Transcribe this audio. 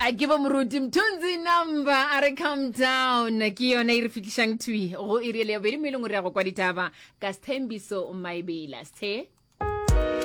I give him Ruti Mtunzi number, are calm down. Kiyo na irifikishang tui. O iriele ya beri milungu rea kwa ditaba. Kastembiso umaibila. Stay.